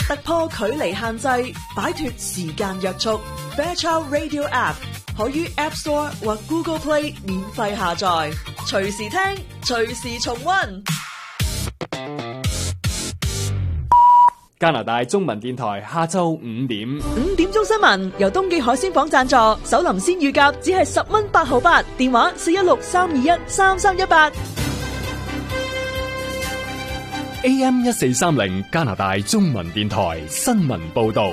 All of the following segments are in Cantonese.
突破距離限制，擺脫時間約束。Fairchild Radio App 可於 App Store 或 Google Play 免費下載，隨時聽，隨時重溫。 加拿大中文電台下晝5點 5點鐘新聞由東記海鮮舫贊助，首林鮮乳鴿只係10蚊8毫8，電話416-321-3318。 AM 1430加拿大中文電台新聞報道。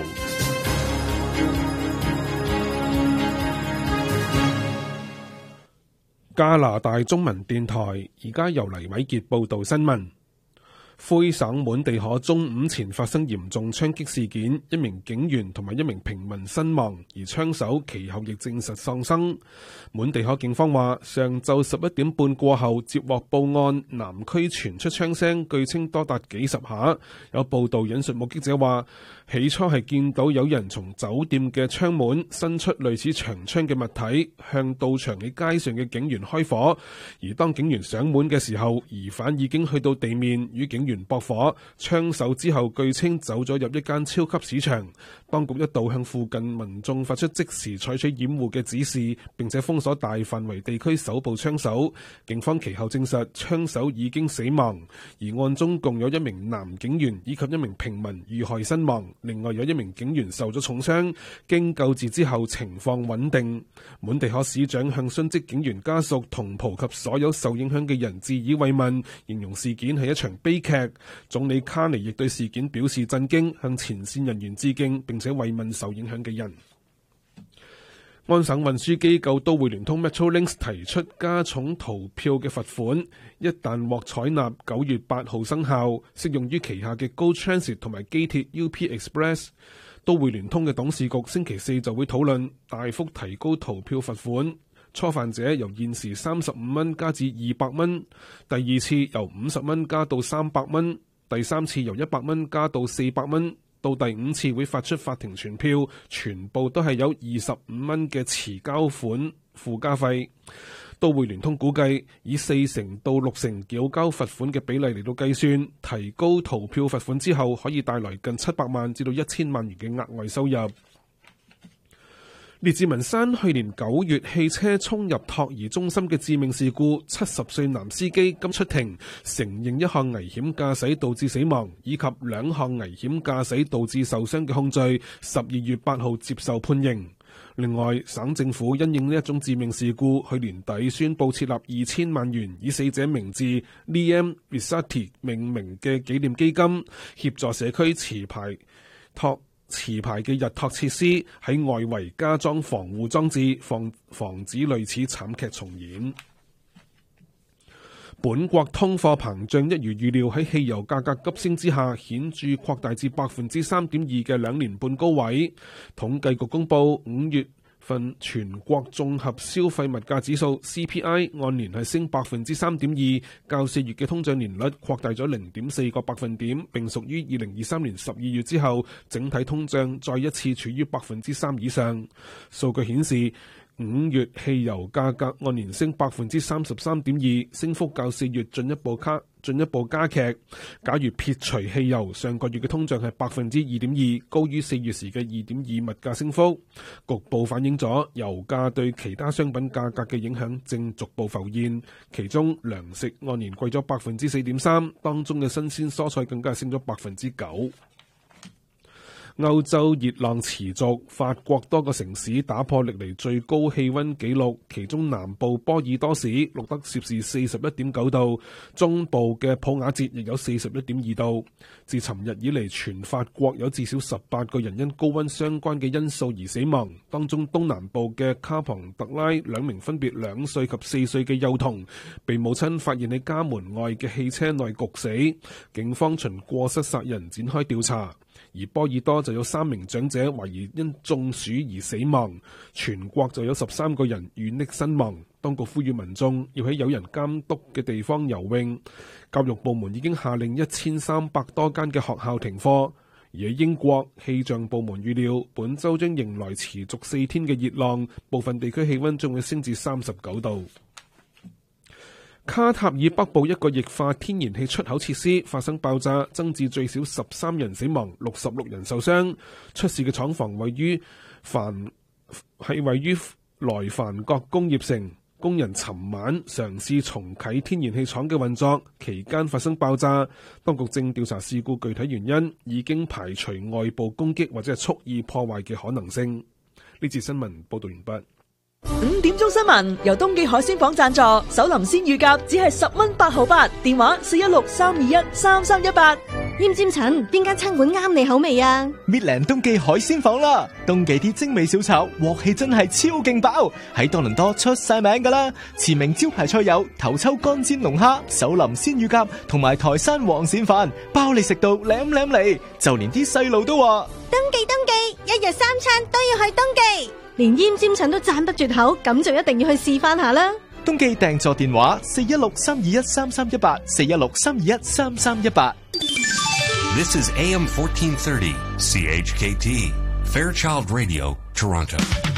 加拿大中文電台而家由黎偉傑報道新聞。魁省滿地可中午前發生嚴重槍擊事件，一名警員同埋一名平民身亡，而槍手其後亦證實喪生。滿地可警方話，上晝11點半過後接獲報案，南區傳出槍聲，據稱多達幾十下。有報道引述目擊者話，起初係見到有人從酒店嘅窗門伸出類似長槍嘅物體，向到場喺街上嘅警員開火。而當警員上門嘅時候，疑犯已經去到地面與警員駁火。槍手之後據稱走咗入一間超級市場。當局一度向附近民眾發出即時採取掩護嘅指示，並且封鎖大範圍地區搜捕槍手。警方其後證實槍手已經死亡，而案中共有一名男警員以及一名平民遇害身亡，另外有一名警員受咗重傷，經救治之後情況穩定。滿地可市長向殉職警員家屬同袍及所有受影響嘅人致以慰問，形容事件係一場悲劇。總理卡尼亦對事件表示震驚，向前線人員致敬，並且慰問受影響嘅人。安省運輸機構都會聯通 Metrolinx 提出加重逃票嘅罰款，一旦獲採納，9月8號生效，適用於旗下嘅 Go Transit 同埋機鐵 UP Express。都會聯通嘅董事局星期4就會討論大幅提高逃票罰款，初犯者由現時35蚊加至200蚊，第二次由50蚊加到300蚊，第三次由100蚊加到400蚊，到第五次會發出法庭傳票，全部都係有25蚊嘅遲交款附加費。都會聯通估計以40%到60%繳交罰款嘅比例嚟到計算，提高逃票罰款之後可以帶來近700萬至到1000萬元嘅額外收入。列治文山去年9月汽車衝入托兒中心嘅致命事故，70歲男司機今出庭承認一項危險駕駛導致死亡以及2項危險駕駛導致受傷嘅控罪，12月8號接受判刑。另外，省政府因應呢一種致命事故，去年底宣布設立2000萬元以死者名字 Liam Visatti 命名嘅紀念基金，協助社區持牌嘅日托設施喺外圍加裝防護裝置，防止類似慘劇重演。本國通貨膨脹一如預料喺汽油價格急升之下，顯著擴大至 3.2% 嘅2年半高位。統計局公佈5月份全國綜合消費物價指數 CPI 按年係升 3.2%， 較4月嘅通脹年率擴大咗 0.4個百分點，並屬於2023年12月之後整體通脹再一次處於 3% 以上。數據顯示5月汽油價格按年升 33.2%， 升幅較4月進一步加劇。假如撇除汽油，上個月嘅通脹係 2.2%， 高於4月時嘅 2.2% 物價升幅，局部反映咗油價對其他商品價格嘅影響正逐步浮現。其中糧食按年貴咗 4.3%， 當中嘅新鮮蔬菜更加係升咗 9%。歐洲熱浪持續，法國多個城市打破歷嚟最高氣溫紀錄，其中南部波爾多市錄得攝氏 41.9 度，中部嘅普瓦捷亦有 41.2 度。自尋日以嚟，全法國有至少18個人因高溫相關嘅因素而死亡，當中東南部嘅卡龐特拉2名分別2歲及4歲嘅幼童被母親發現喺家門外嘅汽車內焗死，警方循過失殺人展開調查。而波爾多就有3名長者懷疑因中暑而死亡，全國就有13個人遇溺身亡。當局呼籲民眾要喺有人監督嘅地方游泳。教育部門已經下令1300多間嘅學校停課。而喺英國，氣象部門預料本週將迎來持續4天嘅熱浪，部分地區氣溫將會升至39度。 卡塔爾北部一個液化天然氣出口設施發生爆炸，增至最少13人死亡，66人受傷。出事嘅廠房位於來凡國工業城，工人尋晚嘗試重啟天然氣廠嘅運作，期間發生爆炸。當局正調查事故具體原因，已經排除外部攻擊或者係蓄意破壞嘅可能性。呢節新聞報道完畢。 5點鐘新聞由東記海鮮舫贊助，手林鮮乳鴿只係10蚊8毫8，電話416-321-3318。 奄尖塵邊間餐館啱你口味啊？ 搣靚東記海鮮舫啦！東記啲精美小炒鑊氣真係超勁爆，喺多倫多出晒名噶啦！馳名招牌菜有頭抽乾煎龍蝦、手林鮮乳鴿同埋台山黃鱔飯，包你食到舐舐嚟，就連啲細路都話東記，一日3餐都要去東記。連奄尖塵都讚得絕口，咁就一定要去試翻下啦！ 東記訂座電話416-321-3318，416-321-3318。 This is AM 1430 CHKT Fairchild Radio, Toronto.